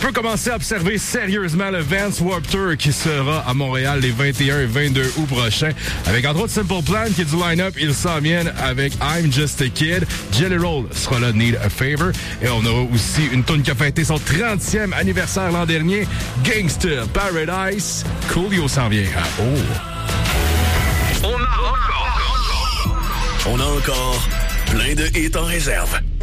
peut commencer à observer sérieusement le Vans Warped Tour qui sera à Montréal les 21 et 22 août prochains. Avec entre autres Simple Plan qui est du line-up. Ils s'en viennent avec I'm Just a Kid. Jelly Roll sera là, Need a Favor. Et on aura aussi une toune qui a fêté son 30e anniversaire l'an dernier. Gangsta Paradise. Coolio s'en vient à On a encore plein de hits en réserve.